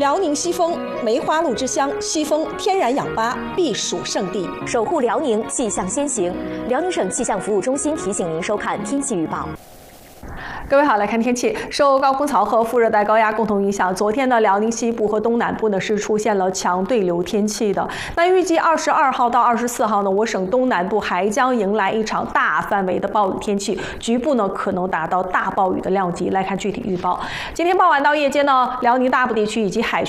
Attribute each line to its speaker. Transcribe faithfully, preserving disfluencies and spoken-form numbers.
Speaker 1: 辽宁西丰梅花鹿之乡，西丰天然氧吧避暑胜地，
Speaker 2: 守护辽宁，气象先行。辽宁省气象服务中心提醒您收看天气预报。
Speaker 3: 各位好，来看天气。受高空槽和副热带高压共同影响，昨天呢，辽宁西部和东南部呢是出现了强对流天气的。那预计二十二号到二十四号呢，我省东南部还将迎来一场大范围的暴雨天气，局部呢可能达到大暴雨的量级。来看具体预报。今天傍晚到夜间呢，辽宁大部地区以及海区。